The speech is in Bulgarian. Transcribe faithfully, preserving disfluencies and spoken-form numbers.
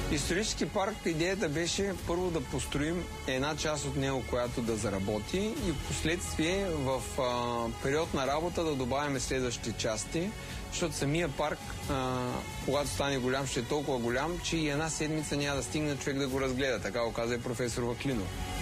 Исторически парк, идеята беше първо да построим една част от него, която да заработи, и в последствие в а, период на работа да добавяме следващите части, защото самия парк, а, когато стане голям, ще е толкова голям, че и една седмица няма да стигне човек да го разгледа. Така го каза и професор Ваклинов.